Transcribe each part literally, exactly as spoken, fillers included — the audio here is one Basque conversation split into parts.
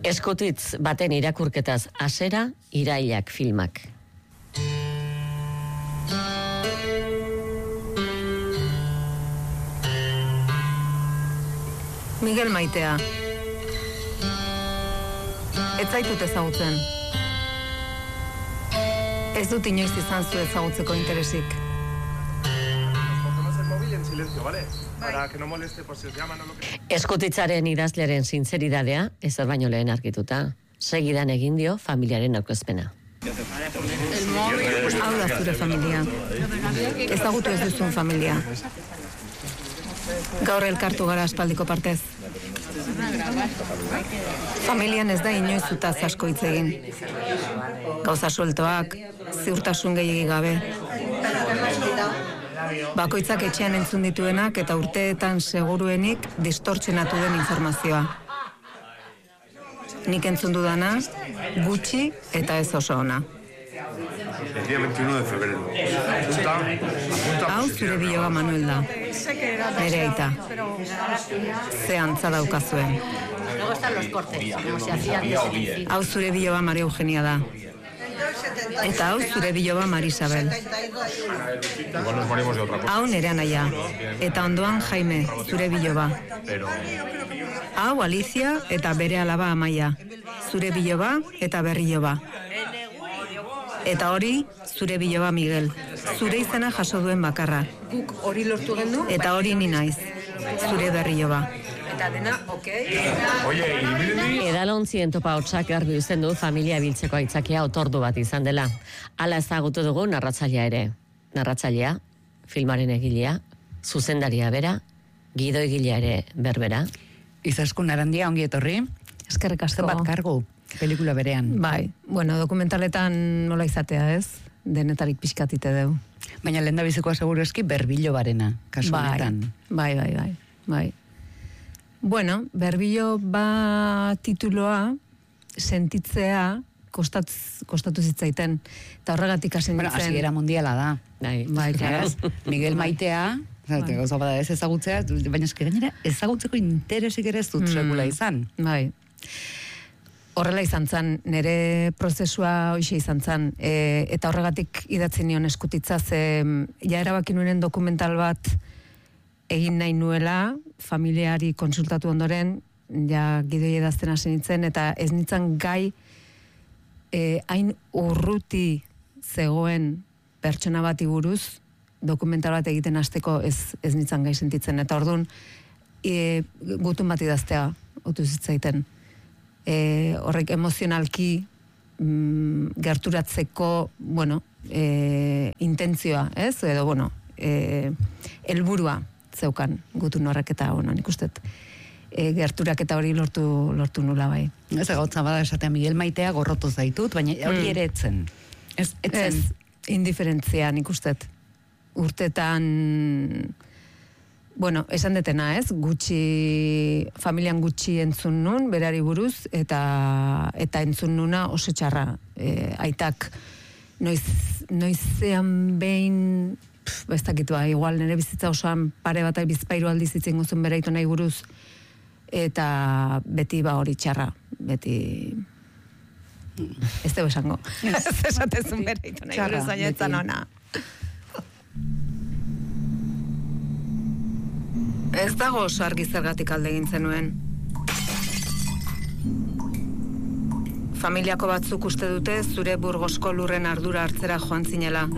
Eskutitz baten irakurketaz hasera Irailak filmak. Miguel Maitea. Ez zaitut ezagutzen. Ez dut inoiz izan zu ezagutzeko interesik. Eskutitzaren idazlearen sinceridadea ez da baino lehen argituta. Segidan egin dio familiaren aurkezpena. Hau da zure familia. Ezagutu ez duzun familia. Gaur elkartu gara aspaldiko partez. Familian ez da inoiz zutaz asko hitz egin. Gauza sueltoak, ziurtasun gehiegi gabe. Bakoitzak etxean entzun dituenak eta urteetan seguruenik distortsionatu den informazioa. Nik entzun dudana, gutxi eta ez oso ona. El día veintiuno de febrero. Hau zure biloba Manuel da. Nere aita. Ze antza daukazuen. Hau zure biloba Maria Eugenia da. Eta hau zure biloba Marisabel. Hau nere anaia. Eta ondoan Jaime, zure biloba. Hau Alicia eta bere alaba Amaia. Zure biloba eta berriloba. Eta hori, zure biloba Miguel. Zure izena jaso duen bakarra. Guk hori lortu gendu. Eta hori ni naiz. Zure berriloba. Eta dena, okei. Edalontzien topa hotsak garbi uzten du familia biltzeko aitzakia otordu bat izan dela. Hala ezagutu dugu narratzailea ere. Narratzailea, filmaren egilea, zuzendaria bera, gidoigilea ere berbera. Izaskun Arandia, ongi etorri. Eskerrik asko. Bat kargu, pelikula berean. Bai, bueno, dokumentaletan nola izatea ez, denetarik pixkatite deu. Baina lehen da bizikoa seguru eski berbilo barena, kasu honetan. Bai, bai, bai, bai. Bueno, berbilo ba tituloa sentitzea kostatuz, kostatu zitzaiten, eta horregatik hasi nintzen. Bueno, hasiera mundiala da. Bai, bai, claro. Miguel Maitea, gauza bada ez ezagutzea, baina eski gainera ezagutzeko interesik ere ez dut sekula izan. Bai. Horrela izan zen, nire prozesua hoxe izan zen, e, eta horregatik idatzi nion Eskutitza, ze ja erabaki nuen dokumental bat egin nahi nuela, familiari konsultatu ondoren, ja gidoi edazten hasi nintzen, eta ez nintzen gai e, hain urruti zegoen pertsona bati buruz, dokumental bat egiten hasteko ez, ez nintzen gai sentitzen, eta orduan e, gutun bat idaztea otu zitzaiten. E, horrek emozionalki mm, gerturatzeko, bueno, e, intentzioa, ez? Edo, bueno, e, helburua zeukan gutun horrek eta, bueno, nik ustet, e, gerturak eta hori lortu, lortu nula bai. Ez egotza bada esatea Miguel Maitea gorrotu zaitut, baina hori Mm. ere etzen. Ez, etzen. Ez, indiferentzia nik ustet. Urtetan, bueno, esan detena ez, gutxi, familian gutxi entzun nun, berari buruz, eta eta entzun nuna oso txarra. E, aitak, noiz, noizean behin, pff, ez dakitua, igual nire bizitza osoan pare bat bizpairu aldiz itzen gozun beraitu nahi buruz, eta beti ba hori txarra, beti... Ez dugu esango. Ez esatezun beraitu nahi buruz, baina etzan ona. Ez dago oso argi zergatik alde egin zenuen. Familiako batzuk uste dute zure Burgosko lurren ardura hartzera joan zinela.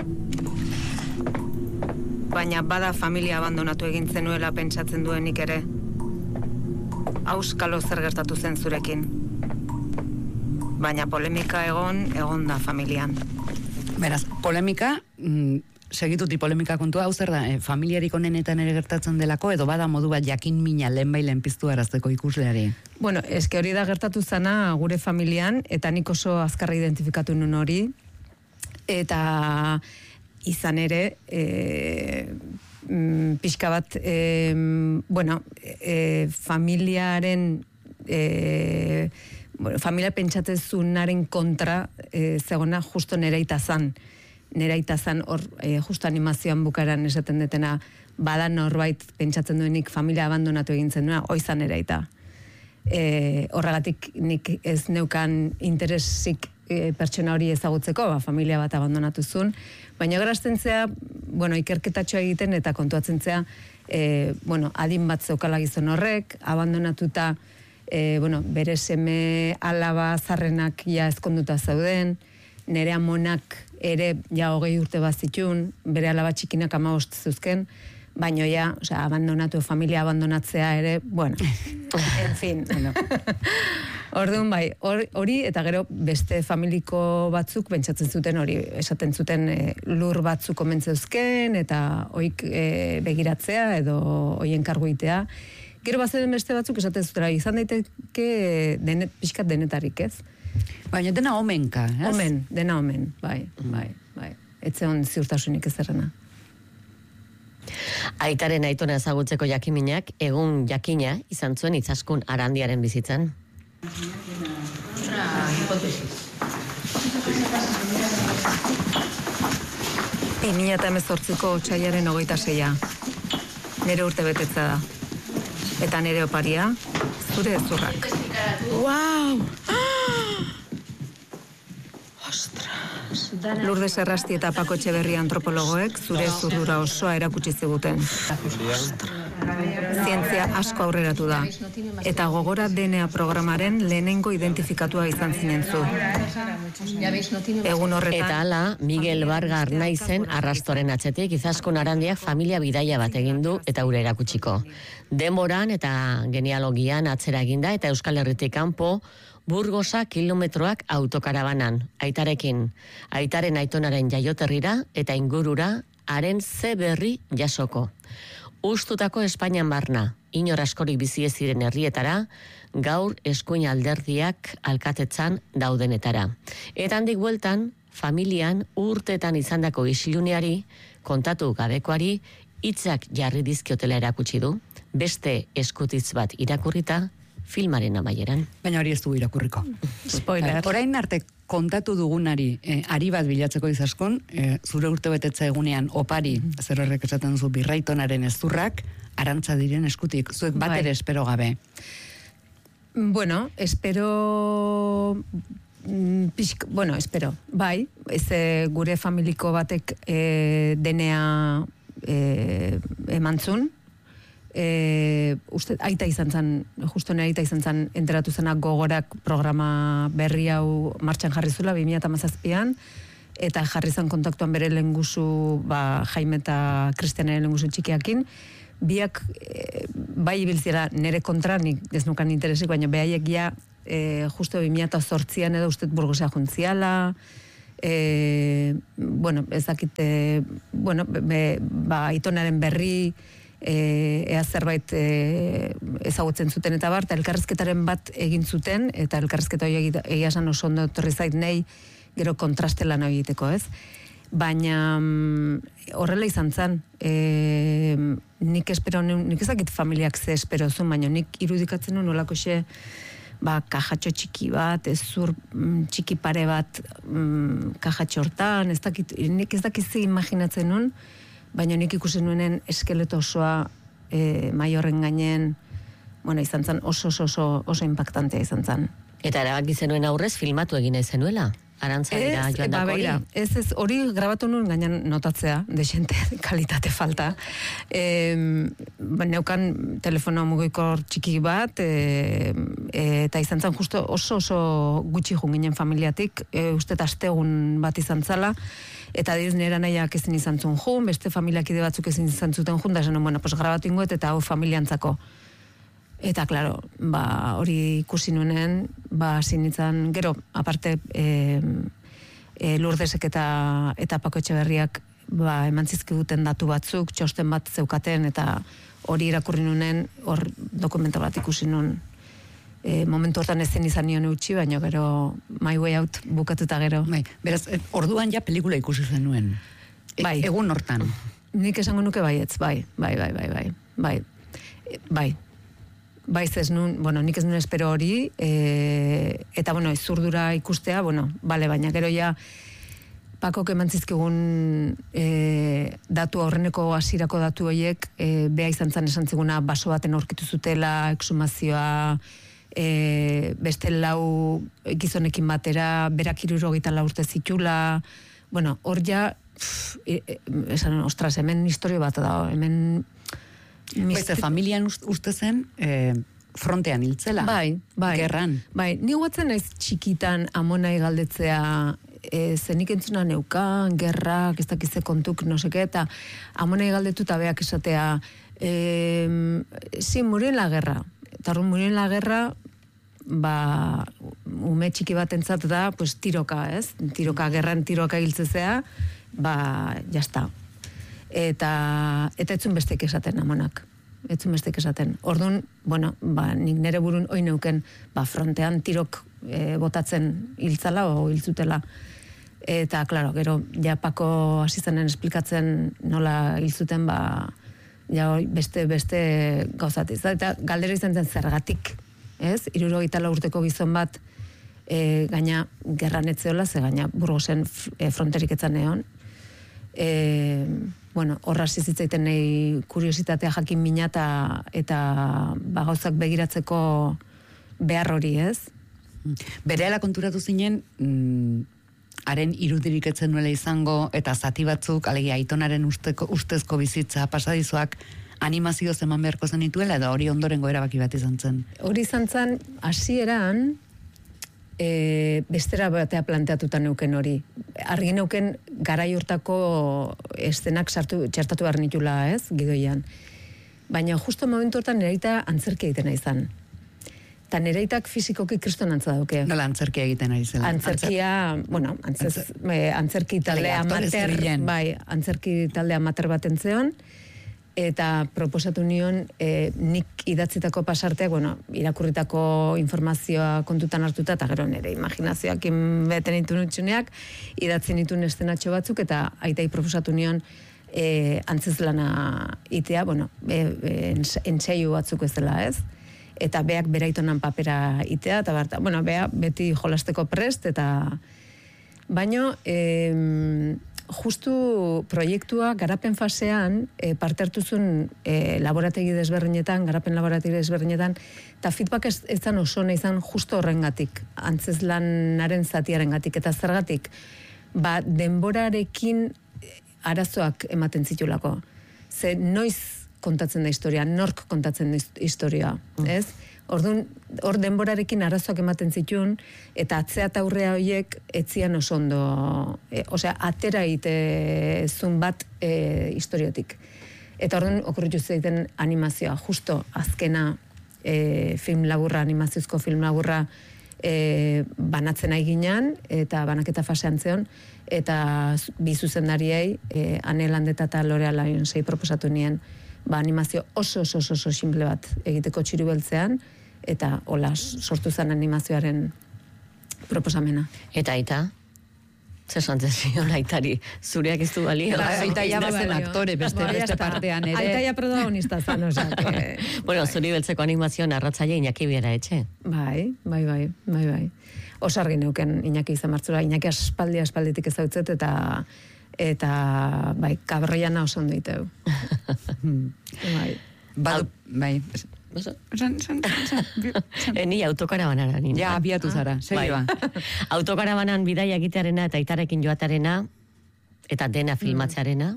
Baina bada familia abandonatu egin zenuela pentsatzen duenik ere. Auskalo zer gertatu zen zurekin. Baina polemika egon, egon da familian. Beraz, polemika... Mm, segituti polemika kontua, hau zer da, e, familiarik onenetan ere gertatzen delako, edo bada modu bat jakin mina lehen bailen piztu arazteko ikusleari? Bueno, eske hori da gertatu zana gure familian, eta nik oso azkarra identifikatu nun hori, eta izan ere, e, mm, pixka bat, e, bueno, e, familiaren, e, bueno, familia pentsatzezunaren kontra, e, zegona justo nere itazan, nera itazan hor, e, justo animazioan bukaran esaten detena, bada norbait pentsatzen duenik familia abandonatu egin zen duena, oizan nera ita. E, horregatik nik ez neukan interesik e, pertsona hori ezagutzeko, ba, familia bat abandonatu zuen, baina graztentzea, bueno, ikerketatxo egiten eta kontuatzen zea, e, bueno, adin bat zeukala gizon horrek, abandonatuta, e, bueno, bere seme alaba zarrenak ja ezkonduta zauden, nere amonak ere ja hogei urte bazitun, bere alaba txikinak hamabost zeuzken, baino ja, o sea, abandonatu, familia abandonatzea ere, bueno, en fin. Orduan bai, hori eta gero beste familiko batzuk pentsatzen zuten hori, esaten zuten e, lur batzuk komentzeuzken eta oik e, begiratzea edo oien karguitea. Gero bazen beste batzuk esaten zutela, izan daiteke denet, pixkat denetarik, ez? Baina dena omenka, ez? Omen, dena omen, bai, bai, bai. Etze hon ziurtasunik ezerrena. Aitaren aitona ezagutzeko jakiminak, egun jakina izan zuen Itzaskun Arandiaren bizitzan. bi mila hemezortziko otsailaren hogeita seia. Nere urte betetza da. Eta nere oparia, zure ezurrak. Wow! Lourdes Errasti eta Pako Etxeberri antropologoek zure zurdura osoa erakutsi ziguten. Zientzia asko aurreratu da, eta gogora D N A programaren lehenengo identifikatua izan zinen zu. Egun horretan... Eta hala, Miguel Barga Arnaizen arrastoren atzetik Izaskun Arandiak familia bidaia bat egin du eta ure erakutsiko. Denboran eta genealogian atzera eginda eta Euskal Herritik kanpo Burgosa kilometroak autokarabanan, aitarekin, aitaren aitonaren jaioterrira eta ingurura haren ze berri jasoko. Ustutako Espainian barna, inor askorik bizi ez ziren herrietara, gaur eskuin alderdiak alkatetzan daudenetara. Eta handik bueltan, familian urteetan izandako isiluneari, kontatu gabekoari, hitzak jarri dizkiotela erakutsi du, beste eskutitz bat irakurrita, filmaren amaieran. Baina hori ez dugu irakurriko. Spoiler. Orain arte kontatu dugunari, eh, ari bat bilatzeko Izaskun, eh, zure urte betetza egunean opari, zer horrek esaten duzu birraitonaren ezurrak, Arantza diren eskutik, zuek bat ere espero gabe. Bueno, espero... Pixk, bueno, espero, bai, ez e, gure familiko batek e, denea e, emantzun, E, uste, aita izan zen, justo nire aita izan zen enteratu zenak gogorak programa berri hau martxan jarri zula, bi mila hamazazpian, eta jarri zen kontaktuan bere lenguzu, ba, Jaime eta Kristianaren lenguzu txikiakin, biak e, bai ibiltzera nire kontra, nik ez nukan interesik, baina behaiek ja, e, justo bi mila zortzian edo ustet Burgosea juntziala, e, bueno, ez dakit, e, bueno, be, ba, aitonaren berri, E, ea zerbait e, ezagutzen zuten eta bar, eta elkarrizketaren bat egin zuten, eta elkarrizketa hori egia esan oso ondo etorri zait nahi, gero kontraste lan egiteko, ez? Baina mm, horrela izan zen, e, nik espero, nik ezakit familiak ze espero zuen, baina nik irudikatzen nuen olako xe, ba, kajatxo txiki bat, ez zur mm, txiki pare bat mm, kajatxo hortan, ez dakit, nik ez dakit ze imaginatzen nuen, baina nik ikusi nuenen eskeleto osoa e, maiorren gainen, bueno, izan zen oso oso oso, oso impactantea izan zen. Eta erabaki zenuen aurrez filmatu egin nahi zenuela? Arantza dira joan dako hori? Ez, ez, hori grabatu nuen gainan notatzea, desente kalitate falta. E, neukan telefono mugikor txiki bat, e, e, eta izan zen justo oso oso gutxi junginen familiatik, e, uste astegun bat izan zala, eta diz nera nahiak ezin izan zuen jun, beste familiakide batzuk ezin izan zuten jun, da esan, bueno, pues grabatu ingoet eta hau familiantzako. Eta, klaro, ba, hori ikusi nuenen, ba, zinitzen, gero, aparte, e, e, Lourdesek eta, eta Pako Etxeberriak, ba, eman zizkiguten datu batzuk, txosten bat zeukaten, eta hori irakurri nuenen, hor dokumenta bat ikusi nuen. E, momentu hortan ezen izan nion eutxi, baina gero My Way Out bukatuta gero. Bai, beraz, orduan ja pelikula ikusi zenuen. E, bai. Egun hortan. Nik esango nuke baietz, bai, bai, bai, bai, bai, bai, e, bai. Bai, ez nun, bueno, nik ez nun espero hori, e, eta, bueno, zurdura ikustea, bueno, bale, baina gero ja, Pakok eman zizkigun e, datu aurreneko hasirako datu horiek, e, beha izan zan esan ziguna baso baten aurkitu zutela, eksumazioa, e, beste lau gizonekin batera, berak hirurogeita lau urte zitula, bueno, hor ja, pff, e, e, esan, ostras, hemen historio bat da, hemen... Beste familian uste zen, eh, frontean hiltzela. Bai, bai. Gerran. Bai, ni guatzen naiz txikitan amonai galdetzea, e, zenik entzuna neukan, gerrak, ez dakize kontuk, no seke, eta amonai galdetuta beak esatea, e, si, murió en la guerra. Eta hori murió en la guerra, ba, ume txiki bat entzat da, pues, tiroka, ez? Tiroka, gerran tiroka hiltzezea, ba, jazta. Eta, eta etzun bestek esaten amonak. Etzun bestek esaten. Orduan, bueno, ba, nik nere burun oin neuken, ba, frontean tirok e, botatzen hiltzala o hiltzutela. Eta, klaro, gero, ja Pako hasi zenen esplikatzen nola hiltzuten, ba, ja beste, beste gauzatiz. Eta galdera izan zen zergatik, ez? Hirurogeita lau urteko gizon bat, e, gaina gerran etzeola, ze gaina Burgosen e, fronterik etzan egon. E, bueno, horra zitzaiten nahi kuriositatea jakin mina eta, eta ba, gauzak begiratzeko behar hori, ez? Berehala konturatu zinen, mm, haren irudirik etzen nuela izango, eta zati batzuk, alegia aitonaren usteko, ustezko bizitza pasadizoak animazio zeman beharko zenituela, edo hori ondorengo erabaki bat izan zen? Hori izan zen, hasieran, e, bestera batea planteatuta neuken hori. Argi neuken garai hortako eszenak sartu, txertatu behar nitula, ez, gidoian. Baina justo momentu hortan nereita antzerkia egiten izan. Eta nereitak fizikoki kriston antza dauke. Nola antzerkia egiten ari zela? Antzerkia, Antzer... bueno, antzez, Antzer... eh, antzerki talde amater, bai, antzerki talde amater bat entzeon, eta proposatu nion, eh, nik idatzitako pasarteak, bueno, irakurritako informazioa kontutan hartuta, eta gero nire imaginazioak beten ditu nutxuneak, idatzen dituen estenatxo batzuk, eta aitai proposatu nion, eh, antzez lana itea, bueno, e, e, entseiu batzuk ez dela, ez? Eta beak beraitonan papera itea, eta barta, bueno, bea beti jolasteko prest, eta baino, eh, justu proiektua garapen fasean e, parte hartuzun e, laborategi desberdinetan, garapen laborategi desberdinetan, eta feedback ez, ez zan oso nahi zan justo horrengatik, antzeslanaren zatiarengatik, eta zergatik, ba, denborarekin arazoak ematen zitulako. Ze noiz kontatzen da historia, nork kontatzen da historia, ez? Orduan, hor denborarekin arazoak ematen zituen, eta atzea eta aurrea horiek etzian oso ondo, e, osea, atera itezun bat e, historiotik. Eta orduan, okurritu zaiten animazioa, justo azkena e, film laburra, animaziozko film laburra e, banatzen aiginan, eta banaketa fasean zeon, eta bi zuzendariei, e, Ane Landeta eta Lorea Lionsei proposatu nien, ba, animazio oso oso oso, oso simple bat egiteko txiru beltzean, eta hola sortu zen animazioaren proposamena. Eta aita? Zer santzen zion aitari? Zureak ez du balio? Aita ja bazen aktore, beste, beste partean ere. Aita ja protagonista zan, osak. Que... bueno, zuri beltzeko animazio narratzaile Iñaki Biera etxe. Bai, bai, bai, bai, bai. Oso argi neuken Iñaki izan martzura, Iñaki aspaldi aspalditik ezautzet, eta eta bai, kaberroiana oso ondo iteu. bai. Ba, bai. Ni autokarabanara nina. Ja, abiatu zara, serioa. Bai. Autokarabanan bidaia egitearena eta aitarekin joatarena, eta dena filmatzearena.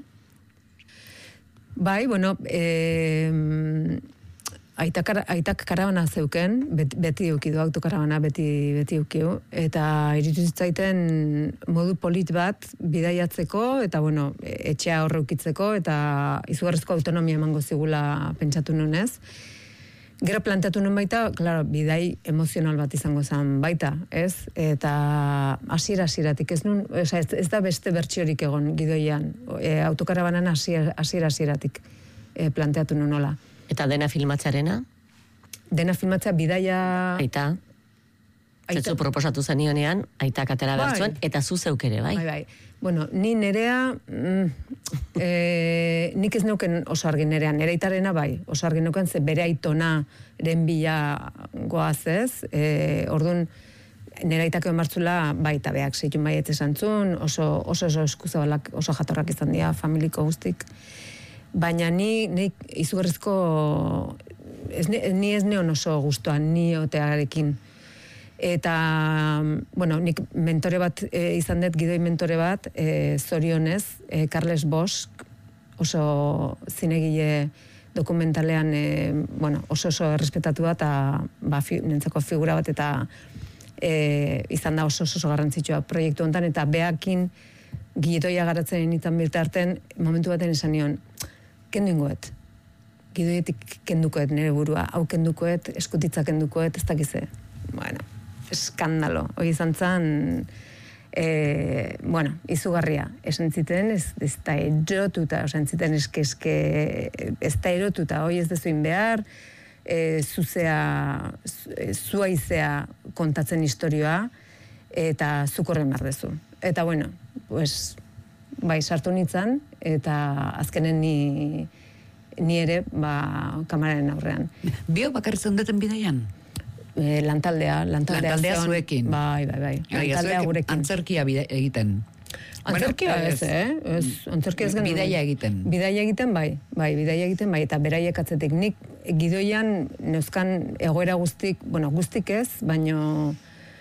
Bai, bueno, eh, aitak, aitak karabana zeuken, beti, beti eukidu, autokarabana beti, beti eukidu, eta iritu zitzaiten modu polit bat bidaiatzeko, eta bueno, etxea horre ukitzeko, eta izugarrizko autonomia emango zigula pentsatu nunez. Gero planteatu nuen baita, claro, bidai emozional bat izango zen baita, ez? Eta hasiera hasieratik ez nun, o sea, ez, ez da beste bertsiorik egon gidoian, e, autokarabanan hasiera hasieratik e, planteatu nuen nola. Eta dena filmatzearena? Dena filmatzea bidaia... Aita. Zetzu proposatu zenionean, aitak atera behar zuen, eta zu zeuk ere, bai? Bai, bai. Bueno, ni nerea, mm, e, nik ez neuken oso argi nerea, nere aitarena bai, oso argi neuken ze bere aitonaren bila goaz ez, e, orduan nere aitak egon bartzula, bai, eta beak zeitun bai etzesantzun, oso oso, oso eskuzabalak, oso jatorrak izan dira, familiko guztik, baina ni, ni izugarrizko ez, ni ez neon oso gustuan, ni otearekin. Eta, bueno, nik mentore bat e, izan dut, gidoi mentore bat, e, zorionez, e, Carles Bosch, oso zinegile dokumentalean, e, bueno, oso oso errespetatua eta ba, fi, nintzako figura bat, eta e, izan da oso oso garrantzitsua proiektu honetan, eta beakin gidoia garatzen nintzen bitarten, momentu baten esan nion, kendu ingoet, gidoietik kendukoet nire burua, hau kendukoet, eskutitza kendukoet, ez dakize, bueno, eskandalo, hori izan zen, e, bueno, izugarria, esan ziten, ez, ez da erotuta, esan ziten eske, eske, ez da erotuta, hori ez dezuin behar, e, zuzea, zua izea kontatzen historioa, eta zukorren bardezu. Eta bueno, pues, bai, sartu nintzen, eta azkenen ni, ni ere, ba, kamararen aurrean. Bio bakarri zeundeten bidaian? E, lantaldea, lantaldea, lantaldea zeon, zuekin. Bai, bai, bai. Lantaldea gurekin. Antzerkia bide, egiten. Antzerkia bueno, ez, eh? Ez, antzerkia ez genuen. Bidaia egiten. Bidaia egiten, bai. Bai, bidaia egiten, bai. Eta beraiek atzetik. Nik gidoian neuzkan egoera guztik, bueno, guztik ez, baino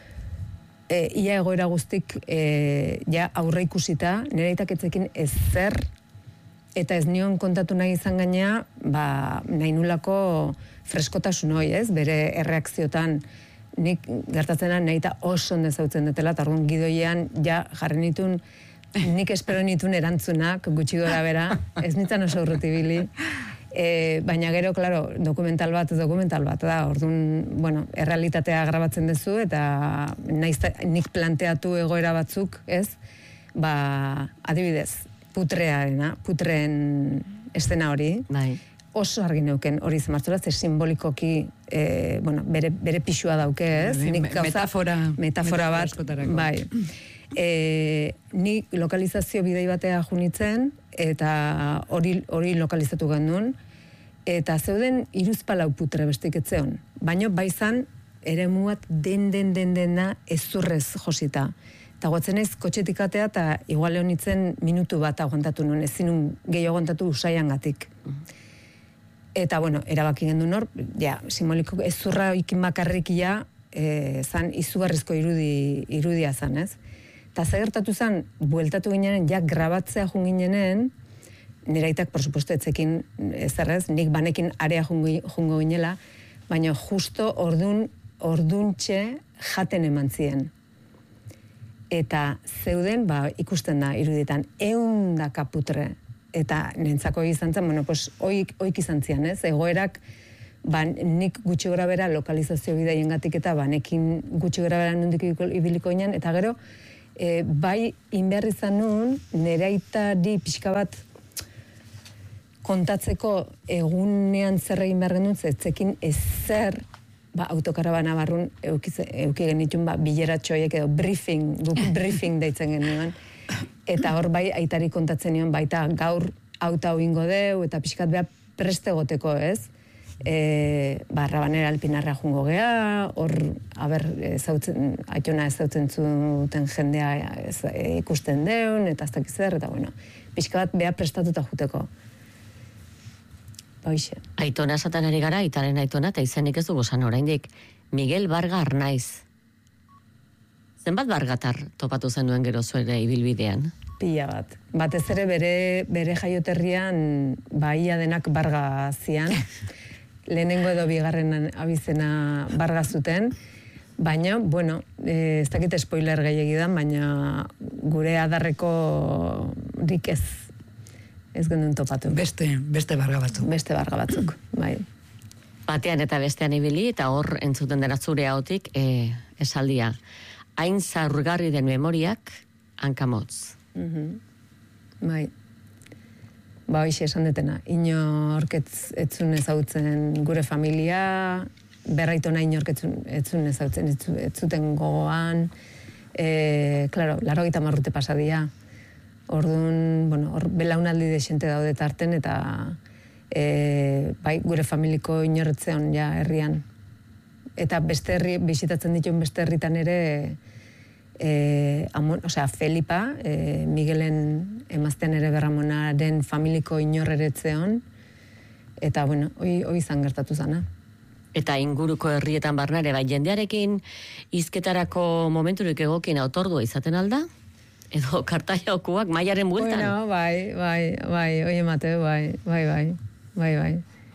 e, ia egoera guztik e, ja aurre ikusita, nire itaketzekin ezer, eta ez nion kontatu nahi izan gainea, ba, nahi nulako freskotasun hoi, ez? Bere erreakziotan nik gertatzena nahi eta oso ondo ezautzen dutela, eta orduan gidoian ja jarri nitun, nik espero nitun erantzunak, gutxi gora bera, ez nintzen oso urrutibili. E, baina gero, klaro, dokumental bat, dokumental bat, da, orduan, bueno, errealitatea grabatzen duzu, eta naiz, nik planteatu egoera batzuk, ez? Ba, adibidez, putrearena, putreen estena hori, Bai. oso argi neuken hori zemartzura, ze simbolikoki, e, bueno, bere, bere pixua dauke, ez? Bai, Nik me- gauza- metafora- metafora bat, askotarako. bai. E, ni lokalizazio bidei batea junitzen, eta hori hori lokalizatu gendun, eta zeuden hiruzpalau putre bestik etzeon. Baino baizan, ere muat den den den dena ezurrez josita. Eta gotzen naiz kotxetik atea, eta igual honitzen minutu bat aguantatu nuen, ezin nun gehiago aguantatu usaiangatik. Eta, bueno, erabaki gendu nor, ja, simboliko ezurra ikin bakarrik ja, e, zan izugarrizko irudi, irudia zan, ez? Eta ze gertatu zan, bueltatu ginenen, ja grabatzea jun ginenen, nire aitak, por supuesto, etzekin ezerrez, nik banekin area jungo, jungo ginela, baina justo ordun, orduntxe jaten eman zien. Eta zeuden, ba, ikusten da, irudietan, eundaka putre, eta nentzako izan zen, bueno, pues, oik, oik izan zian, ez? Egoerak, ba, nik gutxi gora bera lokalizazio bidaien gatik eta banekin gutxi gora bera nondik ibiliko ginen, eta gero, e, bai, inbehar izan nun, nire aitari pixka bat kontatzeko egunean zer egin behar genuen, zetzekin ezer, ba, autokarabana barrun euki, euki genitun, ba, bileratxoiek edo briefing, guk briefing deitzen genuen, eta hor bai aitari kontatzen nion, baita gaur auta ingo deu, eta pixkat beha preste goteko, ez? E, ba, Rabanera Alpinarra jungo gea, hor, haber, ezautzen, aitona ezautzen zuten jendea ez, e, ikusten deun, eta ez dakiz zer, eta bueno, pixka bat beha prestatuta juteko. Baixe. Aitona esaten ari gara, aitaren aitona, eta izenik ez dugu san oraindik. Miguel Barga Arnaiz. Zenbat bargatar topatu zenuen gero zuere ibilbidean? Pila bat. Batez ere bere, bere jaioterrian baia denak barga zian. Lehenengo edo bigarren abizena barga zuten. Baina, bueno, e, ez dakit spoiler gehiagidan, baina gure adarreko rik ez, ez gendun topatu. Beste, beste barga batzuk. Beste barga batzuk, bai. Batean eta bestean ibili, eta hor entzuten dena zure ahotik e, esaldia. Hain zaurgarri den memoriak, hankamotz. Bai. Ba, hoxe esan detena. Inork ez, etzun ezautzen gure familia, berraitona inork etzun, etzun ezautzen, etzu, etzuten gogoan. E, claro, laro gita marrute pasadia. Orduan, bueno, hor belaunaldi desente daude tarten, eta e, bai, gure familiko inorretzean ja herrian. Eta beste herri, bisitatzen dituen beste herritan ere, e, amon, osea, Felipa, e, Miguelen emaztean ere berramonaren familiko inorreretzeon, Eta, bueno, hoi, hoi izan gertatu zana. Eta inguruko herrietan barnare, bai, jendearekin hizketarako momenturik egokien autordua izaten alda? Edo kartaiaukuak maiaren bueltan? Bueno, bai, bai, bai, hoi emate, bai, bai, bai, bai, bai.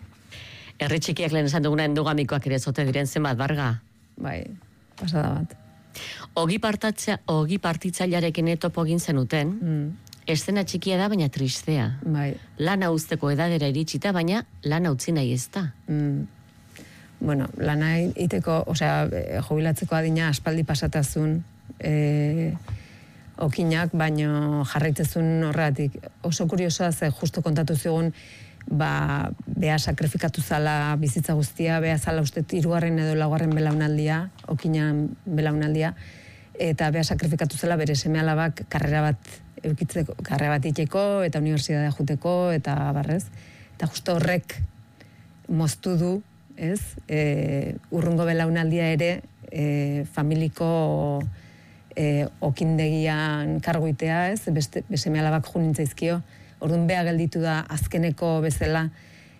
Herri txikiak lehen esan duguna endogamikoak ere zote diren zenbat, Barga? Bai, pasada bat. Ogi partatzea, ogi partitzailearekin etopo egin zenuten, Mm. eszena txikia da, baina tristea. Bai. Lana uzteko edadera iritsita, baina lana utzi nahi ez da. Mm. Bueno, lana iteko, osea, jubilatzeko adina aspaldi pasatazun, e, okinak, baino jarraitzezun horregatik. Oso kuriosoa ze justo kontatu zigun, ba, bea sakrifikatu zala bizitza guztia, bea zala uste hirugarren edo laugarren belaunaldia, okinan belaunaldia, eta bea sakrifikatu zela bere seme alabak karrera bat eukitzeko, karrera bat iteko, eta unibertsitatea juteko, eta barrez. Eta justo horrek moztu du, ez, e, urrungo belaunaldia ere, e, familiko e, okindegian karguitea, ez, beste, seme alabak jo nintzaizkio. Orduan bea gelditu da azkeneko bezala,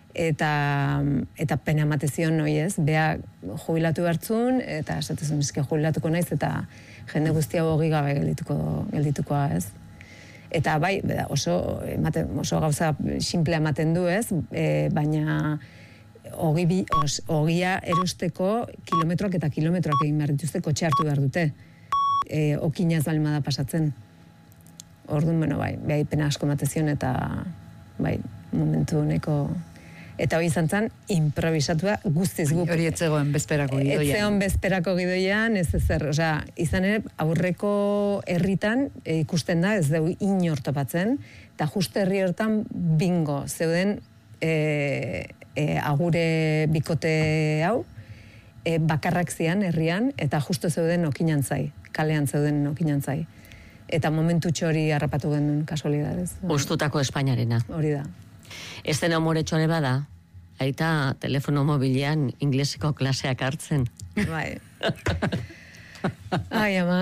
eta, eta pena ematezion noi ez, bea jubilatu bertzun, eta esatezun bizke jubilatuko naiz, eta jende guztia hogi gabe geldituko, gelditukoa ez. Eta bai, oso, ematen, oso gauza simplea ematen du ez, e, baina ogi bi, os, ogia erosteko kilometroak eta kilometroak egin behar dituzte, kotxe hartu behar dute, e, okinaz balmada pasatzen. Orduan, bueno, bai, bai pena asko ematezion eta bai, momentu neko. Eta hori izan zen, improvisatua guztiz guk. Hori etzegoen bezperako gidoian. Etzegoen bezperako gidoian, ez ezer. Osea, izan ere, aurreko herritan e, ikusten da, ez dugu inor topatzen, eta justo herri hortan bingo, zeuden e, e, agure bikote hau, e, bakarrak zian herrian, eta justo zeuden okinantzai, kalean zeuden okinantzai. Eta momentu txori harrapatu genuen kasualidadez. Ustutako Espainiarena. Hori da. Ez dena humoretxoare bada, aita telefono mobilean ingleseko klaseak hartzen. Bai. Ai, ama.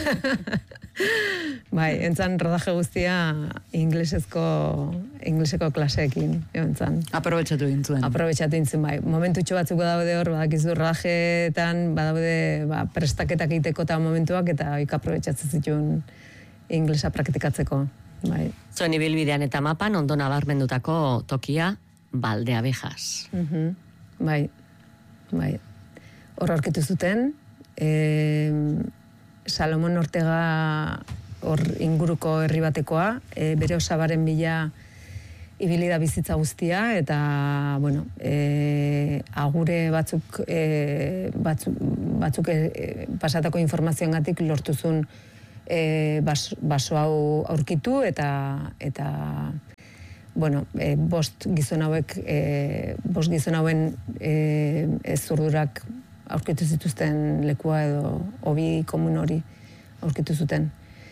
Bai, entzan rodaje guztia inglesezko, ingleseko klaseekin, entzan. Aprobetxatu gintzuen. Aprobetxatu gintzuen, bai. Momentutxo batzuk badaude hor, badakizu rodajeetan, badaude ba, prestaketak egiteko eta momentuak, eta oik aprobetxatzen zituen inglesa praktikatzeko. Bai. Zuen ibilbidean eta mapan ondo nabarmendutako tokia Valdeabejas. Uh-huh. Bai, bai. Hor aurkitu zuten, e, Salomon Ortega hor inguruko herri batekoa, e, bere osabaren bila ibili da bizitza guztia, eta, bueno, e, agure batzuk, e, batzuk, batzuk e, pasatako informazioengatik lortuzun e, bas, baso hau aurkitu, eta, eta bueno, e, bost gizon hauek, e, bost gizon hauen e, ez zurdurak aurkitu zituzten lekua edo hobi komun hori aurkitu zuten.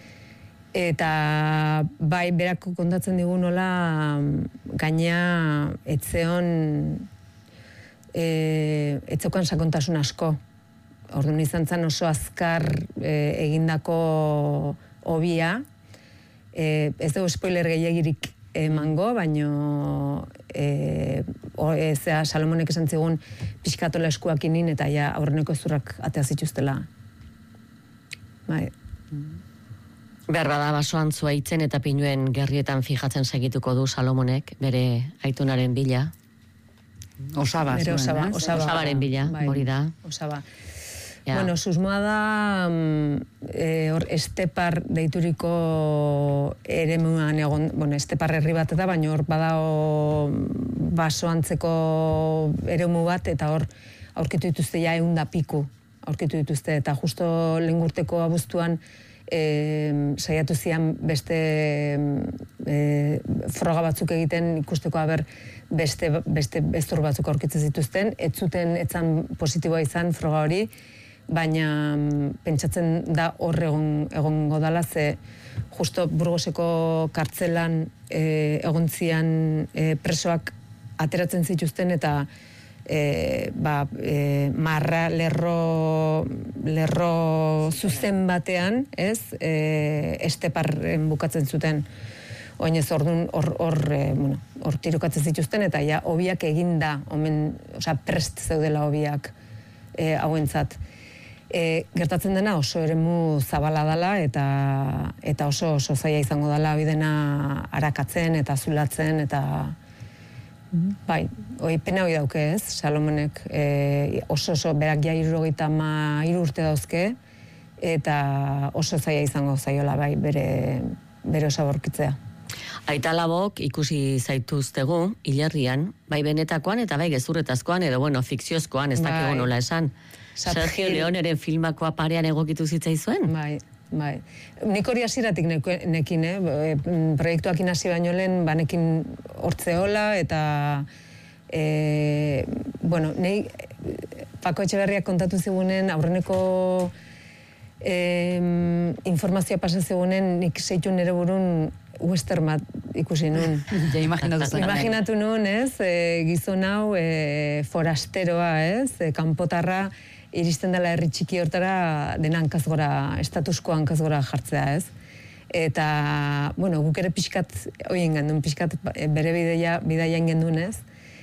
Eta bai, berak kontatzen digu nola gainea etzeon e, etzokan sakontasun asko. Orduan izan zen oso azkar e, egindako hobia. E, ez dugu spoiler gehiagirik emango, baino e, o, e, zera Salomonek esan zigun pixkatola eskuak inin eta ja aurreneko zurrak atea zituztela. Bai. Behar bada basoan zuaitzen eta pinuen gerrietan fijatzen segituko du Salomonek, bere aitunaren bila. Osaba Bere zuen, osaba, ez? osaba. Osabaren bila, Bai, hori da. Osaba. Ja. Bueno, susmoa da e, hor estepar deituriko eremuan egon, bueno, estepar herri bat da, baina hor badao basoantzeko eremu bat, eta hor aurkitu dituzte ja eunda piku, aurkitu dituzte, eta justo lehen urteko abuztuan e, saiatu zian beste e, froga batzuk egiten ikusteko haber beste, beste bezur batzuk aurkitzen zituzten, ez zuten etzan positiboa izan froga hori, baina pentsatzen da hor egon, egongo dala, ze justo Burgoseko kartzelan e, egontzian e, presoak ateratzen zituzten, eta e, ba, e, marra lerro, lerro zuzen batean, ez, e, esteparren bukatzen zuten. Oinez ordun hor hor e, bueno, hor tirokatzen zituzten eta ja hobiak eginda, omen, osea prest zeudela hobiak e, hauentzat. E, gertatzen dena oso eremu zabala dela eta eta oso oso zaila izango dela hori dena arakatzen eta zulatzen eta bai, hori pena hori dauke ez, Salomonek e, oso oso berak ja hirurogeita hamairu urte dauzke eta oso zaila izango zaiola bai bere bere osaborkitzea. Aita Labok ikusi zaituztegu hilerrian, bai benetakoan eta bai gezurretazkoan edo bueno, fikziozkoan, ez dakigu nola esan. Sergio Leoneren filmakoa parean egokitu zitzaizuen? Bai, bai. Nik hori hasieratik nekin, eh? Proiektuakin hasi baino lehen, banekin hortzeola, eta e, bueno, nei Pako Etxeberriak kontatu zigunen, aurreneko e, informazioa pasa zigunen, nik zeitu nere burun western bat ikusi nun. Ja, imaginatu zen. Imaginatu nun, ez? E, gizon hau, e, forasteroa, ez? E, kanpotarra, iristen dela herri txiki hortara dena hankazgora, estatusko hankazgora jartzea, ez? Eta, bueno, guk ere pixkat, oien gendun, pixkat bere bidaia, bidaia gendun, ez?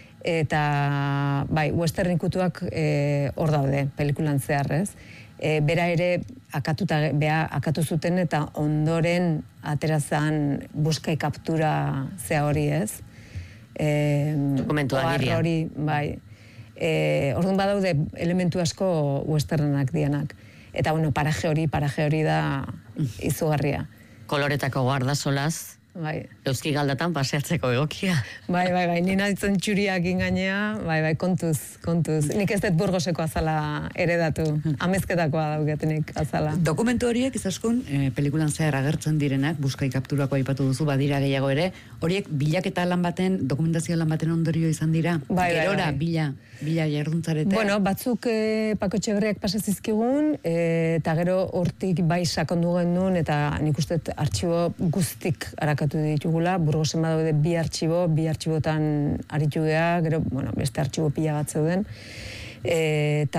Eta, bai, western ikutuak e, hor daude, pelikulan zehar, ez? E, bera ere akatuta, bea akatu zuten eta ondoren aterazan buskai kaptura zea hori, ez? E, Dokumentu agiria. Hori, bai. E, orduan badaude elementu asko westernak dianak. Eta, bueno, paraje hori, paraje hori da izugarria. Koloretako guardasolaz, Bai. Euski Galdatan paseatzeko egokia. Bai, bai, bai, nina ditzen txuriak ingainea, bai, bai, kontuz, kontuz. Nik ez dut Burgoseko azala eredatu, amezketakoa dauketenik azala. Dokumentu horiek, izaskun, e, pelikulan zehar agertzen direnak, buskai kapturako aipatu duzu, badira gehiago ere, horiek bilaketa lan baten, dokumentazio lan baten ondorio izan dira? Bai, bai, Gerora, bai. bila, bila jarduntzaretea? Bueno, batzuk e, Pako Etxeberriak pasazizkigun, e, eta gero hortik bai sakondu gendun, eta nik uste artxibo guztik arakatu ditugula, Burgosen badaude bi artxibo, bi artxibotan aritu gea, gero, bueno, beste artxibo pila bat zeuden, e, eta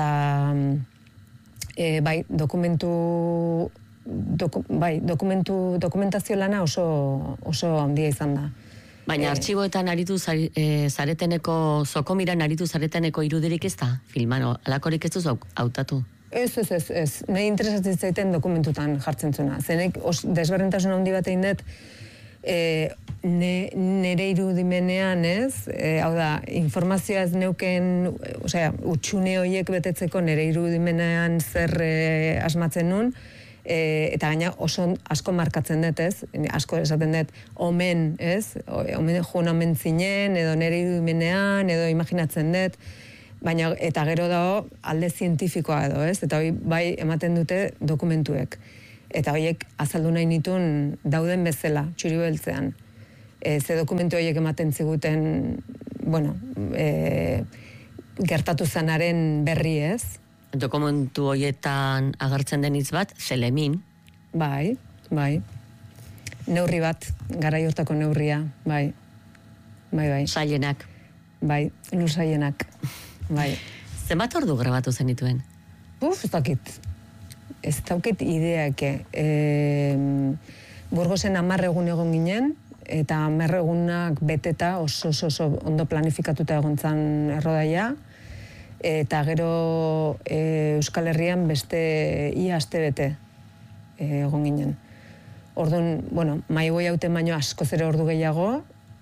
e, bai, dokumentu, doku, bai, dokumentu, dokumentazio lana oso, oso handia izan da. Baina Eh, artxiboetan aritu zari- eh, zareteneko, zokomiran aritu zareteneko irudirik ez da, filmano, alakorik ez duzu hautatu. Ez, ez, ez, ez. Nahi interesatzen zaiten dokumentutan jartzen zuna. Zenek desberdintasun handi bat egin dut, e, ne, nere irudimenean, ez? E, hau da, informazioa ez neuken, osea, utxune horiek betetzeko nere irudimenean zer e, asmatzen nun, e, eta gaina oso asko markatzen dut, ez? Asko esaten dut, omen, ez? Omen joan omen zinen, edo nere irudimenean, edo imaginatzen dut, baina eta gero dago alde zientifikoa edo, ez? Eta hori bai ematen dute dokumentuek. Eta horiek azaldu nahi nituen dauden bezala, txuri beltzean. E, ze dokumentu horiek ematen ziguten, bueno, e, gertatu zanaren berri, ez? Dokumentu horietan agertzen den hitz bat, Zelemin. Bai, bai. Neurri bat, garai hortako neurria, bai. Bai, bai. Sailenak. Bai, lusaienak. Bai. Zenbat ordu grabatu zenituen? Uf, ez dakit. Ez dauket ideak. E, Burgosen hamar egun egon ginen, eta hamar egunak beteta oso, oso, oso ondo planifikatuta egon zan errodaia, eta gero e, Euskal Herrian beste ia aste bete e, egon ginen. Orduan, bueno, maigoi hauten baino asko zere ordu gehiago,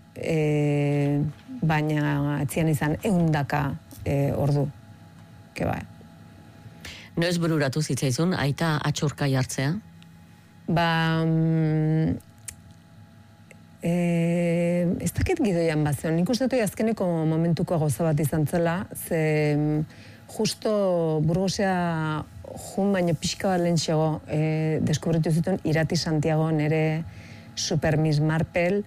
e, baina etzian izan eundaka e, ordu. Ke bai. Noiz bururatu zitzaizun, aita atxurka jartzea? Ba, mm, e, ez dakit gidoian bazion. Nik uste dut azkeneko momentuko gauza bat izan zela, ze justo Burgosea jun baino pixka bat lehentxego e, deskubritu zituen Irati Santiago nere Super Miss Marple,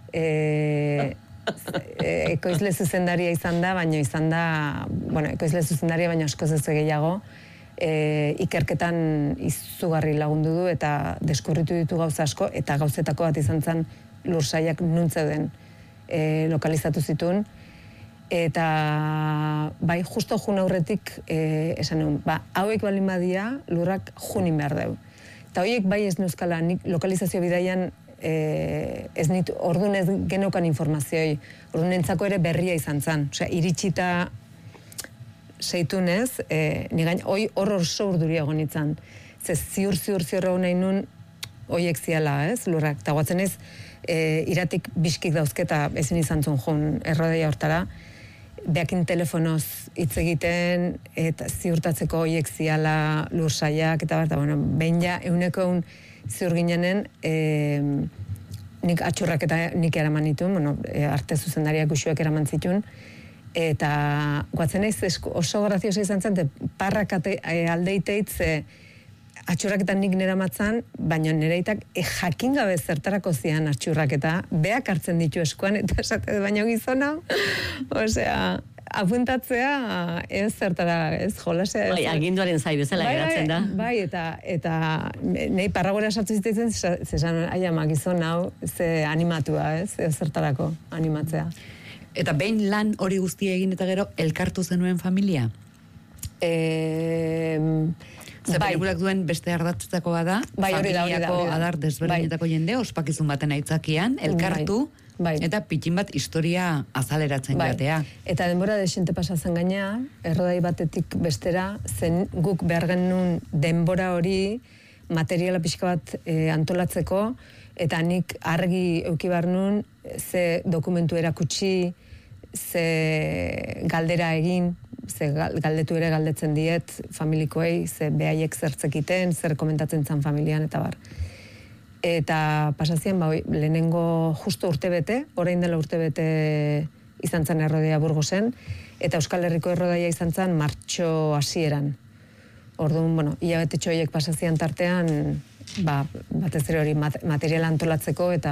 e, ekoizle zuzendaria izan da, baina izan da, bueno, ekoizle zuzendaria baina askoz ez gehiago, e, ikerketan izugarri lagundu du eta deskubritu ditu gauza asko, eta gauzetako bat izan zen lursaiak nuntzeuden e, lokalizatu zituen, eta bai, justo jun aurretik e, esan nuen, ba, hauek balin badia lurrak junin behar deu. Eta horiek bai ez neuzkala, nik lokalizazio bidaian e, ez nit, orduan ez geneukan informazioi, orduan entzako ere berria izan zen. Osea, iritsita seitunez, e, nigain, hoi hor oso urduri egon itzan. Ze ziur, ziur, ziur egon nahi nun, hoiek ziala, ez, lurrak. Eta guatzen ez, e, iratik biskik dauzketa ezin izan zuen joan errodeia hortara, beakin telefonoz hitz egiten, eta ziurtatzeko hoiek ziala lursaiak, eta bat, bueno, behin ja, euneko eun ziur ginenen, e, nik atxurrak eta nik eraman nituen, bueno, e, arte zuzendariak usuak eraman zituen, eta guatzen naiz oso graziosa izan zen, parrak e, aldeiteitz e, atxurraketan nik nera matzan, baina nereitak e, jakin gabe zertarako zian atxurraketa, beak hartzen ditu eskuan, eta esate baina gizona, osea, apuntatzea ez zertara, ez jolasea. Bai, aginduaren zai bezala bai, geratzen da. Bai, eta, eta nahi parragora sartu zitaitzen, zesan, ai ama gizon hau, ze animatua, ez, ez zertarako animatzea. Eta behin lan hori guztia egin eta gero, elkartu zenuen familia? E, Ze bai. pelikulak duen beste ardatzetako bada, Bai, hori da, hori da, familiako hori da. adar desberdinetako jende, ospakizun baten aitzakian, elkartu, Bai. eta pitxin bat historia azaleratzen Bai. joatea. Eta denbora desente pasatzen gaina, errodai batetik bestera, zen guk behar genuen denbora hori materiala pixka bat e, antolatzeko, eta nik argi euki behar nun, ze dokumentu erakutsi, ze galdera egin, ze galdetu ere galdetzen diet familikoei, ze behaiek zertzekiten, zer komentatzen zan familian, eta bar. Eta pasazien, ba, lehenengo justo urtebete, orain dela urtebete izan zen errodea Burgosen, eta Euskal Herriko errodaia izan zen martxo hasieran. Orduan, bueno, hilabete txoiek pasazien tartean, ba, batez ere hori materiala antolatzeko eta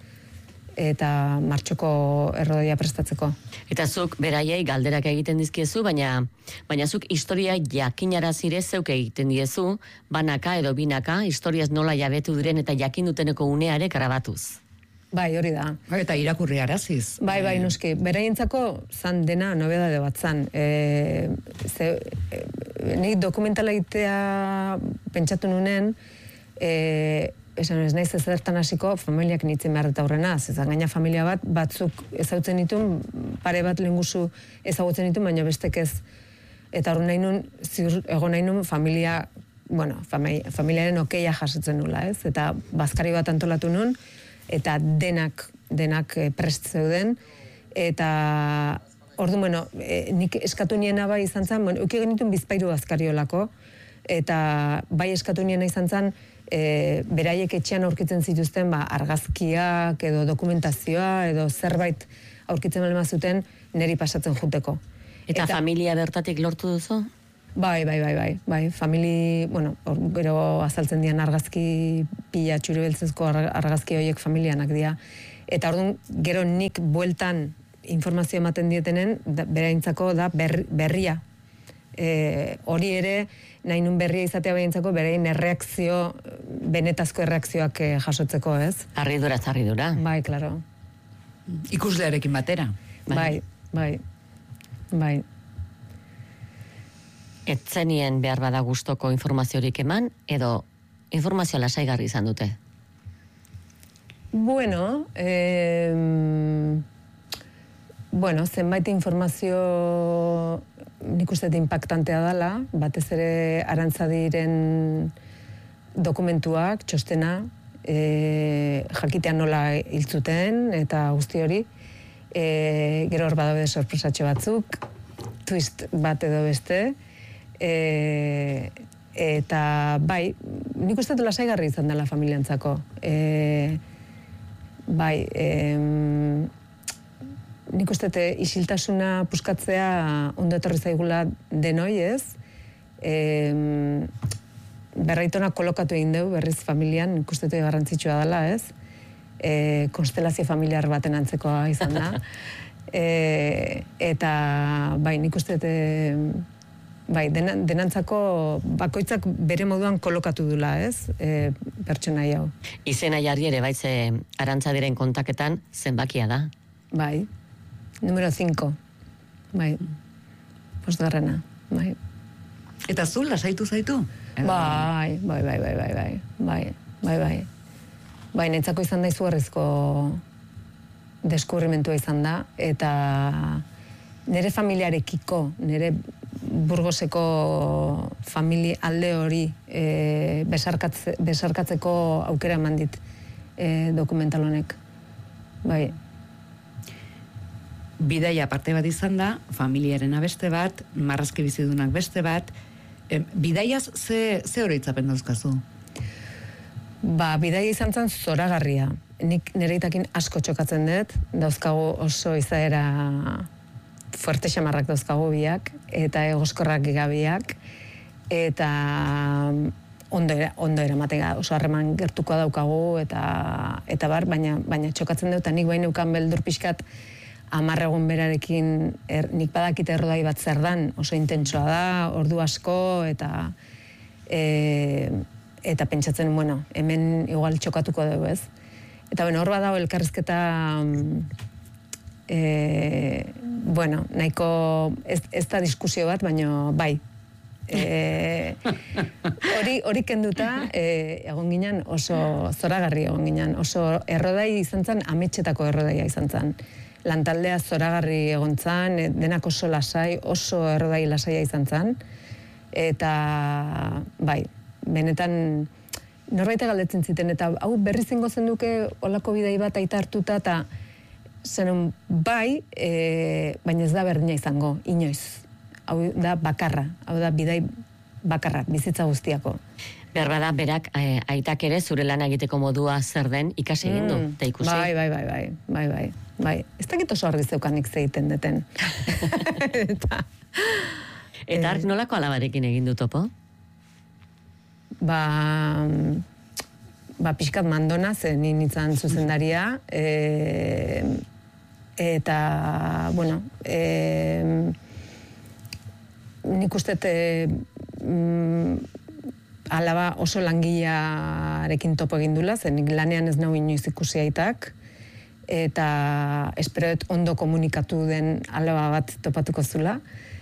eta martxoko errodaia prestatzeko. Eta zuk beraiei galderak egiten dizkiezu, baina baina zuk historia jakinarazire zeuk egiten diezu, banaka edo binaka, historiaz nola jabetu diren eta jakin duteneko uneare karabatuz. Bai, hori da. Bai, eta irakurri araziz. Bai, bai, noski. Beraientzako zan dena nobedade bat zan. E, ze, e, nik dokumentala egitea pentsatu nunen, e, esan ez naiz ezertan hasiko familiak nintzen behar eta horrena, zezan gaina familia bat, batzuk ezagutzen ditun, pare bat lehenguzu ezagutzen ditun, baina bestek ez. Eta horren nahi nun, ziur, egon nahi nun familia, bueno, familia, familiaren okeia jasotzen nula, ez? Eta bazkari bat antolatu nun, eta denak, denak prest zeuden, eta orduan, bueno, e, nik eskatu niena bai izan zen, bueno, euki genitun bizpairu bazkariolako, eta bai eskatu niena izan zen, e, beraiek etxean aurkitzen zituzten, ba, argazkiak, edo dokumentazioa, edo zerbait aurkitzen balma zuten, neri pasatzen juteko. Eta, eta familia bertatik lortu duzu? Bai, bai, bai, bai, bai, famili, bueno, or, gero azaltzen dian argazki pila txuri beltzezko argazki horiek familianak dira. Eta orduan, gero nik bueltan informazio ematen dietenen, da, beraintzako da ber, berria. E, hori ere, nahi nun berria izatea behintzako, berein erreakzio, benetazko erreakzioak eh, jasotzeko, ez? Harridura, harridura. Bai, klaro. Ikuslearekin batera. Bai, bai, bai. Etzenien behar bada gustoko informaziorik eman, edo informazio lasaigarri izan dute? Bueno, eh, bueno, zenbait informazio nik uste impactantea dela, batez ere Arantzadiren dokumentuak, txostena, e, jakitean nola hiltzuten, eta guzti hori, e, gero hor badabe sorpresatxo batzuk, twist bat edo beste, e, eta bai, nik uste lasaigarri izan dela familiantzako. E, bai, em, nik uste isiltasuna puskatzea ondo etorri zaigula denoi, ez? E, berraitona kolokatu egin deu, berriz familian, nik uste garrantzitsua dela, ez? E, konstelazio familiar baten antzekoa izan da. E, eta, bai, nik uste bai, den, denantzako bakoitzak bere moduan kolokatu dula, ez? E, pertsona hau. Izena jarri ere, bai, ze Arantzadiren kontaketan zenbakia da. Bai. Número cinco. Bai. Postgarrena. Bai. Eta zu, lasaitu zaitu? Bai, bai, bai, bai, bai, bai, bai, bai, bai. Bai, netzako izan da izugarrizko deskubrimentua izan da, eta nire familiarekiko, nire Burgoseko famili alde hori e, besarkatze, besarkatzeko aukera eman dit e, dokumental honek. Bai. Bidaia parte bat izan da, familiarena beste bat, marrazki bizidunak beste bat. E, bidaiaz ze, ze oroitzapen dauzkazu? Ba, bidaia izan zen zoragarria. Nik nireitakin asko txokatzen dut, dauzkagu oso izaera fuerte xamarrak dauzkagu biak, eta egoskorrak gabiak, eta ondo, era, ondo eramatega, oso harreman gertuko daukagu, eta, eta bar, baina, baina txokatzen dut, eta nik bain neukan beldur pixkat, amarregun berarekin, er, nik badakite errodai bat zer dan, oso intentsua da, ordu asko, eta e, eta pentsatzen, bueno, hemen igual txokatuko dugu, ez? Eta bueno, hor badago elkarrizketa e, bueno, nahiko ez, ez da diskusio bat, baina bai. E, hori, hori kenduta, e, egon ginen oso zoragarri egon ginen, oso errodai izan zen, ametxetako errodaia izan zen. Lantaldea zoragarri egon zen, denak oso lasai, oso errodai lasaia izan zen, eta bai, benetan norbaita galdetzen ziten, eta hau berri zingo zen duke olako bidai bat aita hartuta, eta zenun bai, e, baina ez da berdina izango, inoiz. Hau da bakarra, hau da bidai bakarra, bizitza guztiako. Behar bada, berak, e, aitak ere zure lan egiteko modua zer den ikasi egin du, eta ikusi. Bai, bai, bai, bai, bai, bai, bai. Ez dakit oso argi zeukanik zeiten deten. eta eta ark nolako alabarekin egin du topo? Ba, ba pixkat mandona, zen nintzen zuzendaria, e, eta, bueno, e, nik uste e, alaba oso langilearekin topo egin dula, zen nik lanean ez nahu inoiz ikusi aitak, eta espero dut ondo komunikatu den alaba bat topatuko zula,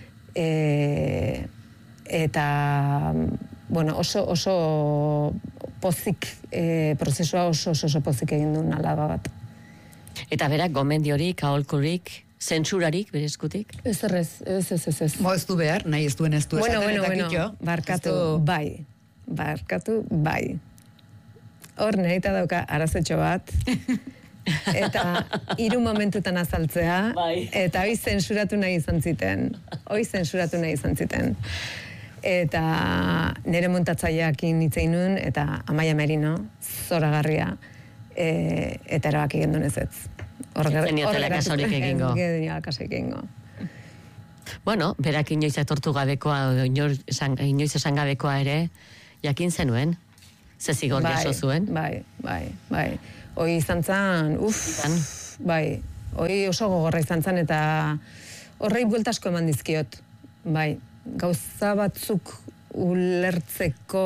e, eta bueno, oso, oso pozik, e, prozesua oso, oso, oso pozik egin duen alaba bat. Eta berak, gomendiorik, aholkurik, zentsurarik, bere eskutik? Ez errez, ez, ez, ez, ez. Mo ez du behar, nahi ez duen ez du bueno, esaten bueno, eta bueno, kitxo. barkatu, du... bai, barkatu, bai. Hor nahita dauka arazetxo bat, eta hiru momentutan azaltzea, bai. Eta hoi zensuratu nahi izan ziten, hoi zensuratu nahi izan ziten. Eta nire montatzaileakin hitzein nuen, eta Amaia Merino, zoragarria, e, eta erabaki gendun ez ez. Zeniotela kasorik egingo. kasorik egingo. Bueno, berak inoiz etortu gabekoa, inoiz esan, inoiz esan gabekoa ere, jakin zenuen, ze zigor bai, jaso zuen. Bai, bai, bai. Hoi izan zen, uff, bai, hoi oso gogorra izan zen, eta horrei buelta asko eman dizkiot, bai. Gauza batzuk ulertzeko,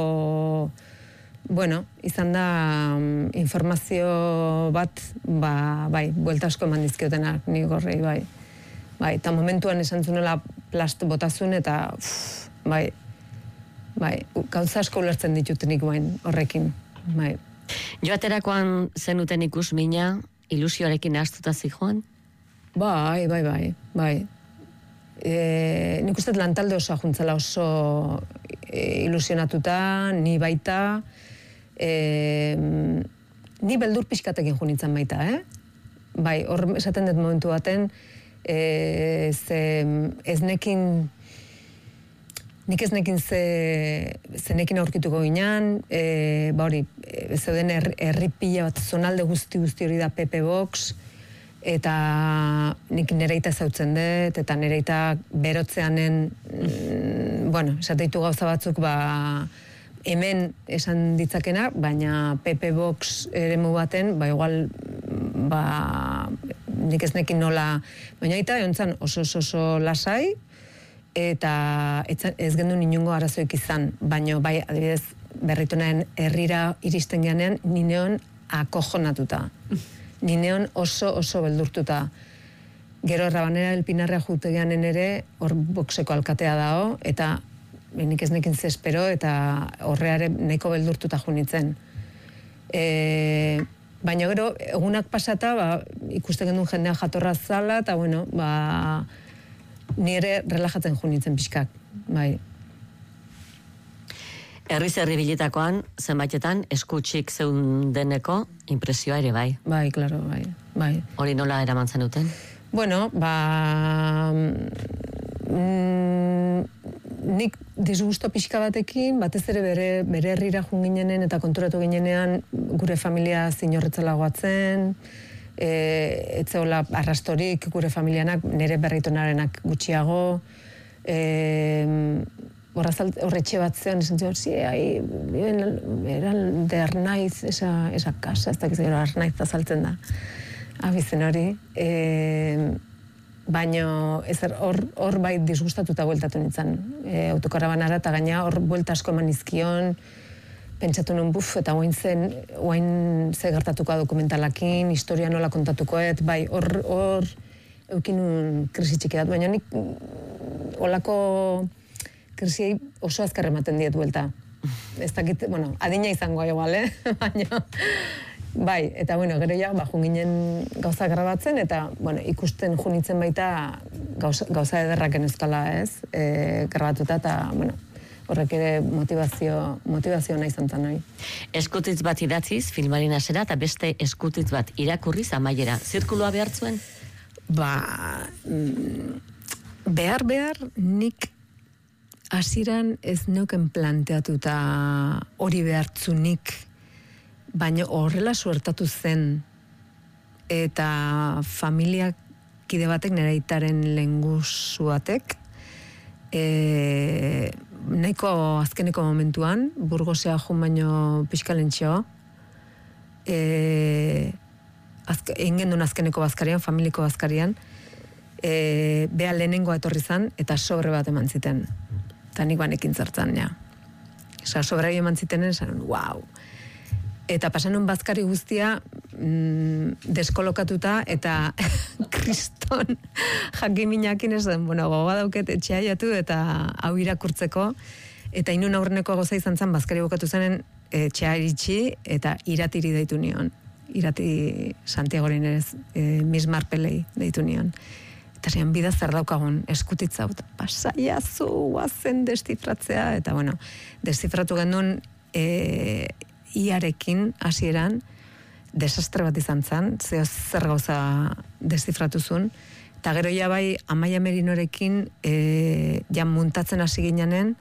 bueno, izan da um, informazio bat, ba, bai, buelta asko eman dizkiotenak ni gorrei, bai. Bai, eta momentuan esan zunela plast botazun, eta, uff, bai, bai, gauza asko ulertzen ditutenik bain horrekin, bai. Joaterakoan zenuten ikus mina, ilusioarekin ahaztuta zijoan? Bai, bai, bai, bai. E, nik uste lantalde oso juntzala oso e, ilusionatuta, ni baita, e, ni beldur pixkatekin junitzen baita, eh? Bai, hor esaten dut momentu baten, e, ze ez nekin, nik ez nekin ze, ze nekin aurkituko ginean, e, ba hori, e, zeuden herri pila bat zonalde guzti guzti hori da P P Box, eta nik nereita zautzen dut, eta nereita berotzeanen, mm, bueno, esateitu gauza batzuk, ba, hemen esan ditzakena, baina P P Box eremu baten, ba, igual, ba, nik ez nekin nola, baina eta egontzan oso oso oso lasai, eta ez gendun inungo arazoik izan, baina bai, adibidez, berritunaen herrira iristen geanean, nineon akojonatuta. Nineon oso oso beldurtuta. Gero Rabanera del Pinarra jutegeanen ere, hor boxeko alkatea dao, eta nik ez nekin zespero, eta horreare neko beldurtuta junitzen. E, baina gero, egunak pasata, ba, ikusten genuen jendea jatorra zala, eta bueno, ba, nire relajatzen jo nintzen pixkak, bai. Herriz herri bilitakoan, zenbaitetan, eskutxik zeundeneko impresioa ere bai. Bai, klaro, bai, bai. Hori nola eraman zenuten? Bueno, ba... Mm, nik disgusto pixka batekin, batez ere bere, bere herrira jun ginenen eta konturatu ginenean gure familia zinorretzela goatzen, e, etzeola arrastorik gure familianak, nire berritonarenak gutxiago, e, horretxe bat zean, esan zion, sí, ahí, eran de Arnaiz, esa, esa casa, ez dakiz gero Arnaiz azaltzen da, abizen hori, e, baina hor, hor bai disgustatuta bueltatu nintzen e, autokarabanara, eta gaina hor buelta asko eman izkion, pentsatu nuen buf, eta oain zen, oain ze gertatuko dokumentalakin, historia nola kontatukoet, bai, hor, hor eukin nuen krisi txiki dat, baina nik olako krisiei oso azkar ematen diet buelta. Ez dakit, bueno, adina izangoa igual, eh? Baina, bai, eta bueno, gero ja, ba, junginen gauza grabatzen, eta, bueno, ikusten junitzen baita gauza, gauza ederraken euskala, ez? E, grabatuta, eta, bueno, horrek ere motivazio, motivazio nahi zantzan nahi. Eskutitz bat idatziz, filmarin hasera, eta beste eskutitz bat irakurriz amaiera. Zirkuloa behartzuen? Ba, behar, behar, nik hasiran ez neuken planteatuta hori behartzunik, baina horrela suertatu zen, eta familiak kide batek, nire aitaren lehengusu batek, e, nahiko azkeneko momentuan, Burgosea jun baino pixkalentxeo, e, azke, egin duen azkeneko bazkarian, familiko bazkarian, e, beha lehenengoa etorri zan, eta sobre bat eman ziten. Eta nik banekin zertzen, ja. Osa, sobrai eman zitenen, esan, wow. Eta pasanun bazkari guztia mm, deskolokatuta, eta kriston jakiminekin esan, bueno, gogoa dauket etxea jatu, eta hau irakurtzeko, eta inun aurreneko goza izan zen, bazkari bukatu zenen etxea iritsi, eta iratiri deitu nion. Irati Santiagoren ez, e, Miss Marpelei deitu nion. Eta zian, bida zer daukagun eskutitza, pasaiazu, guazen destifratzea, eta bueno, destifratu gendun e, iarekin hasieran desastre bat izan zen, zeo zer gauza destifratu zuen, eta gero ja bai, Amaia Merinorekin e, ja muntatzen hasi ginanen,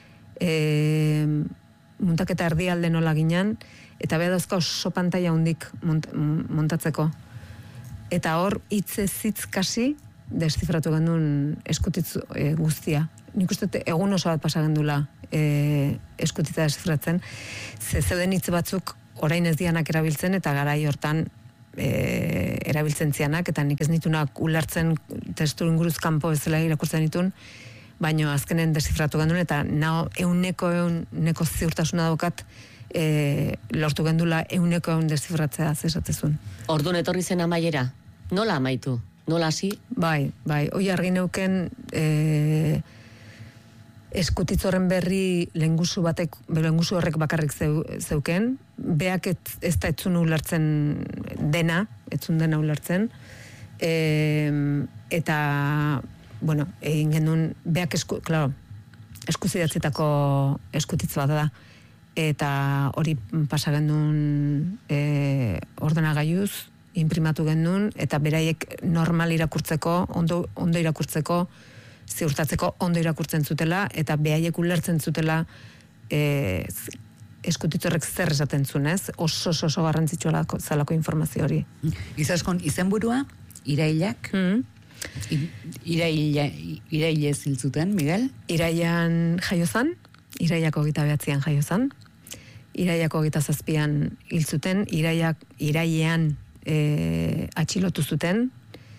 e, muntaketa erdialde nola ginen, eta beha dauzka oso pantaila hundik mont, montatzeko. Eta hor, hitze zitz kasi, destifratu gendun eskutitz e, guztia. Nik uste egun oso bat pasa gendula e, eskutitza destifratzen. Ze zeuden hitz batzuk orain ez dianak erabiltzen, eta garai hortan e, erabiltzen zianak, eta nik ez nitunak ulertzen testu inguruz kanpo bezala irakurtzen ditun, baina azkenen destifratu gendun, eta nao euneko euneko ziurtasuna daukat, e, lortu gendula euneko eun destifratzea zesatzezun. Orduan etorri zen amaiera? Nola amaitu? Nola hasi? Bai, bai, hoi argi neuken e, eskutitzorren berri lehengusu batek, lehengusu horrek bakarrik zeu, zeuken, beak ez, ez da etzun ulertzen dena, etzun dena ulertzen, e, eta, bueno, egin genuen, beak esku, klaro, eskuzidatzetako eskutitz bat da, eta hori pasa genuen e, ordenagailuz, imprimatu genuen, eta beraiek normal irakurtzeko, ondo, ondo irakurtzeko, ziurtatzeko ondo irakurtzen zutela, eta beraiek ulertzen zutela e, eskutitzorrek zer esaten zuen, ez? Oso oso, oso garrantzitsua zalako informazio hori. Izaskon, izenburua, irailak, Mm. iraila, iraile ziltzuten, Miguel? Iraian jaiozan, iraiako gita behatzean jaiozan, iraiako gita zazpian hil zuten, iraiak, irailean e, atxilotu zuten,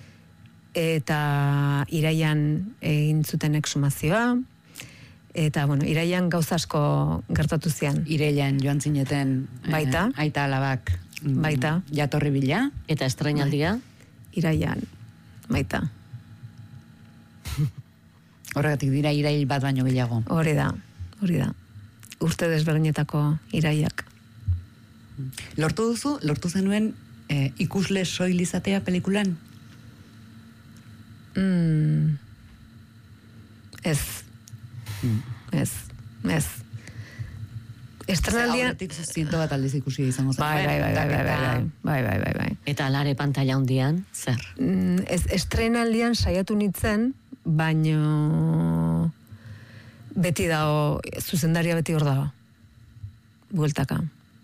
eta iraian egin zuten exhumazioa, eta, bueno, iraian gauza asko gertatu zian. Irailan joan zineten Baita. eh, aita alabak mm, Baita. jatorri bila. Eta estrenaldia? Iraian, baita. Horregatik dira irail bat baino gehiago. Hori da, hori da. Urte desberdinetako iraiak. Lortu duzu, lortu zenuen eh, ikusle soil izatea pelikulan? Mm. Ez. Ez. Ez. Estrenaldian... Aurretik ziento bat aldiz ikusi izango zen. Bai, bai, bai, bai, bai, bai, bai, bai, bai, bai. Eta alare pantalla handian, zer? Mm, ez, estrenaldian saiatu nintzen, baino beti dago, zuzendaria beti hor dago. Bueltaka.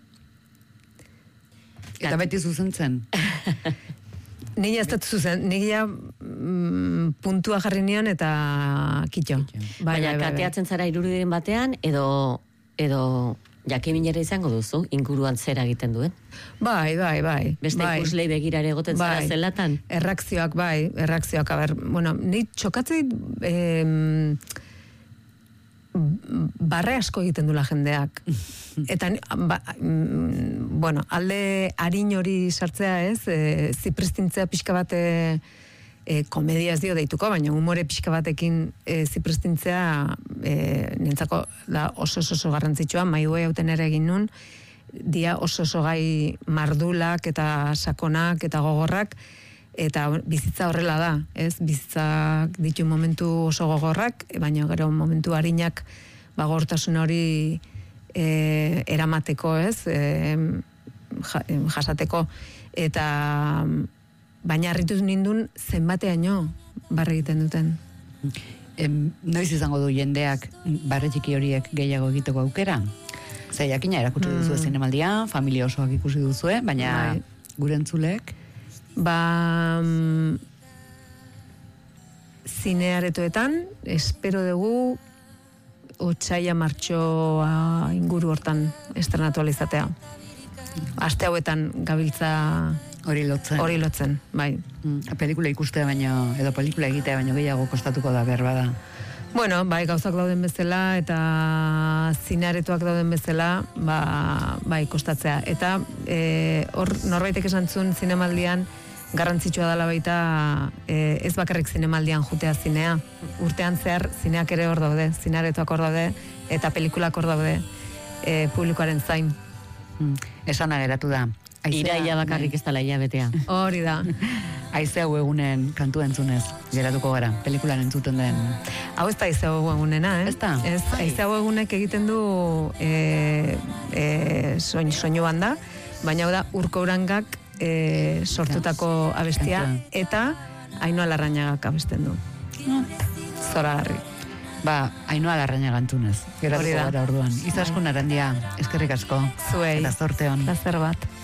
Eta beti zuzentzen. Nila ez dut zuzen, nila mm, puntua jarri nion eta kitxo. Bai, Baina bai, bai, kateatzen zara irudiren batean, edo edo jakiminera izango duzu, inguruan zera egiten duen. Bai, bai, bai. Beste bai. ikuslei begirare egoten zara Bai. zelatan. Erreakzioak, bai, erreakzioak, aber, bueno, ni txokatzeit em, barre asko egiten dula jendeak. Eta, ni- ba, mm, bueno, alde harin hori sartzea ez, e, zipristintzea pixka bat e, e, komedia ez dio deituko, baina humore pixka batekin e, zipristintzea e, nintzako da oso oso oso garrantzitsua, maigue hauten ere egin nun, dia oso oso gai mardulak eta sakonak eta gogorrak, eta bizitza horrela da, ez? Bizitzak ditu momentu oso gogorrak, baina gero momentu harinak bagortasun hori e, eramateko, ez? E, ja, jasateko. Eta baina harrituz nindun zenbateaino barre egiten duten. Em, noiz izango du jendeak barre txiki horiek gehiago egiteko aukera? Zer, jakina erakutsi duzu mm. zinemaldia, familia osoak ikusi duzue, baina Bai. gure entzuleek? Ba, mm, zinearetoetan, espero dugu otsaila martxoa inguru hortan estrenatu ahal izatea. Aste hauetan gabiltza Hori lotzen. hori lotzen, bai. Mm, pelikula ikustea baino, edo pelikula egitea baino gehiago kostatuko da behar bada. Bueno, bai, gauzak dauden bezala eta zinearetoak dauden bezala, ba, bai, kostatzea. Eta e, hor norbaitek esan zuen zinemaldian garrantzitsua dela baita e, ez bakarrik zinemaldian jutea zinea. Urtean zehar zineak ere hor daude, zinearetoak hor daude eta pelikulak hor daude e, publikoaren zain. Mm, esana geratu da. Aizea- Iraila bakarrik ez dela hilabetea. Hori da. Aizea egunen kantu entzunez geratuko gara, pelikulan entzuten den. Hau ez da izau egunena, eh? Ez da? Ez, izau egunek egiten du e, e, soin, soinu banda, baina hau da Urko Urangak e, sortutako abestia, Kantua. eta Ainhoa Larrañagak abesten du. Zoragarri. Ba, Ainhoa Larrañaga entzunez. Geratuko Hori da. gara orduan. Izaskun Arandia, eskerrik asko. Zuei. Eta zorte hon. Plazer bat.